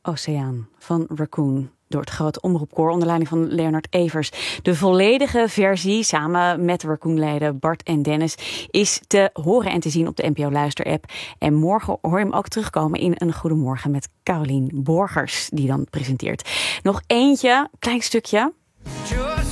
Oceaan van Raccoon door het Grote Omroepkoor onder leiding van Leonard Evers. De volledige versie, samen met Raccoon-leden Bart en Dennis, is te horen en te zien op de NPO Luister-app. En morgen hoor je hem ook terugkomen in Een Goedemorgen met Carolien Borgers, die dan presenteert. Nog eentje, klein stukje.